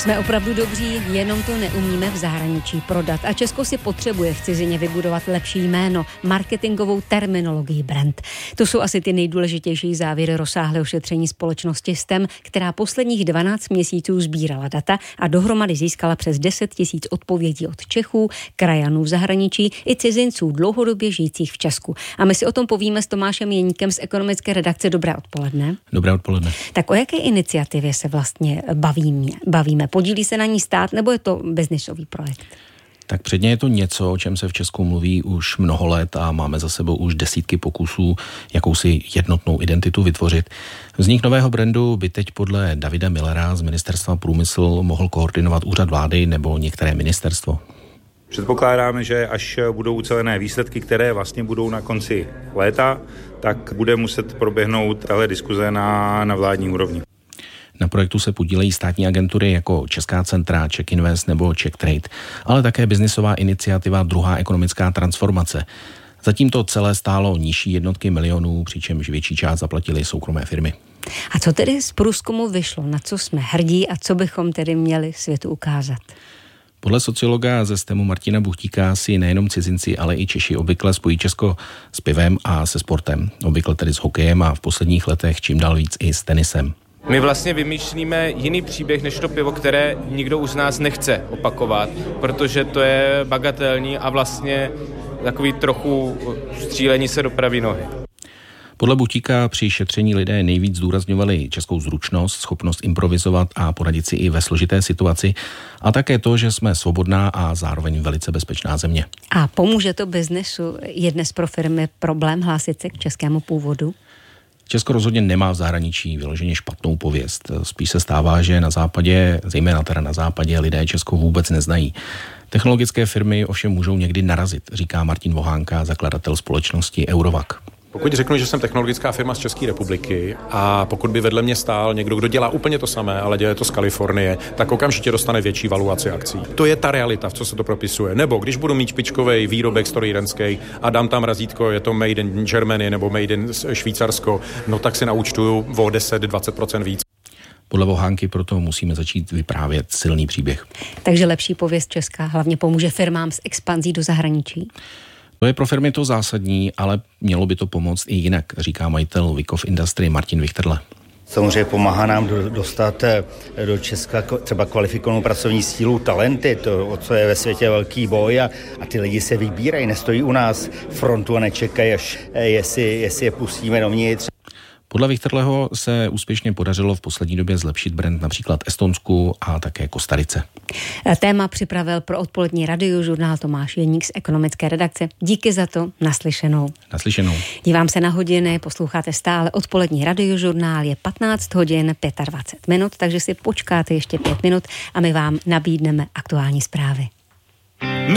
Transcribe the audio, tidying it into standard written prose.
Jsme opravdu dobří, jenom to neumíme v zahraničí prodat. A Česko si potřebuje v cizině vybudovat lepší jméno, marketingovou terminologii brand. To jsou asi ty nejdůležitější závěry rozsáhlého šetření společnosti STEM, která posledních 12 měsíců sbírala data a dohromady získala přes 10 000 odpovědí od Čechů, krajanů v zahraničí i cizinců dlouhodobě žijících v Česku. A my si o tom povíme s Tomášem Jeníkem z ekonomické redakce. Dobré odpoledne. Dobré odpoledne. Tak o jaké iniciativě se vlastně bavíme? Podílí se na ní stát, nebo je to biznisový projekt? Tak předně je to něco, o čem se v Česku mluví už mnoho let a máme za sebou už desítky pokusů jakousi jednotnou identitu vytvořit. Vznik nového brandu by teď podle Davida Millera z Ministerstva průmyslu mohl koordinovat úřad vlády nebo některé ministerstvo. Předpokládáme, že až budou ucelené výsledky, které vlastně budou na konci léta, tak bude muset proběhnout tahle diskuze na vládní úrovni. Na projektu se podílejí státní agentury jako Česká centra, Czech Invest nebo Czech Trade, ale také biznisová iniciativa Druhá ekonomická transformace. Zatím to celé stálo nižší jednotky milionů, přičemž větší část zaplatily soukromé firmy. A co tedy z průzkumu vyšlo? Na co jsme hrdí a co bychom tedy měli světu ukázat? Podle sociologa ze STEMu Martina Buchtíka si nejenom cizinci, ale i Češi obvykle spojí Česko s pivem a se sportem. Obvykle tedy s hokejem a v posledních letech čím dál víc i s tenisem. My vlastně vymýšlíme jiný příběh než to pivo, které nikdo už z nás nechce opakovat, protože to je bagatelní a vlastně takový trochu střílení se do pravé nohy. Podle Buchtíka při šetření lidé nejvíc zdůrazňovali českou zručnost, schopnost improvizovat a poradit si i ve složité situaci a také to, že jsme svobodná a zároveň velice bezpečná země. A pomůže to biznesu? Je dnes pro firmy problém hlásit se k českému původu? Česko rozhodně nemá v zahraničí vyloženě špatnou pověst. Spíš se stává, že na západě, zejména teda na západě, lidé Česko vůbec neznají. Technologické firmy ovšem můžou někdy narazit, říká Martin Vohánka, zakladatel společnosti Eurovac. Pokud řeknu, že jsem technologická firma z České republiky a pokud by vedle mě stál někdo, kdo dělá úplně to samé, ale dělá to z Kalifornie, tak okamžitě dostane větší valuaci akcí. To je ta realita, v co se to propisuje. Nebo když budu mít špičkový výrobek strojírenský a dám tam razítko, je to made in Germany nebo made in Švýcarsko, no tak si naúčtuju o 10-20% víc. Podle Vohánky proto musíme začít vyprávět silný příběh. Takže lepší pověst Česka hlavně pomůže firmám s expanzí do zahraničí. To je pro firmy to zásadní, ale mělo by to pomoct i jinak, říká majitel Wikoff Industry Martin Wichterle. Samozřejmě pomáhá nám dostat do Česka třeba kvalifikovanou pracovní sílu, talenty, to, o co je ve světě velký boj a ty lidi se vybírají, nestojí u nás frontu a nečekají, až jestli je pustíme dovnitř. Podle Wichterleho se úspěšně podařilo v poslední době zlepšit brand například Estonsku a také Kostarice. Téma připravil pro odpolední radiožurnál Tomáš Jeník z ekonomické redakce. Díky za to, naslyšenou. Naslyšenou. Dívám se na hodiny, posloucháte stále odpolední radiožurnál, je 15 hodin 25 minut, takže si počkáte ještě 5 minut a my vám nabídneme aktuální zprávy.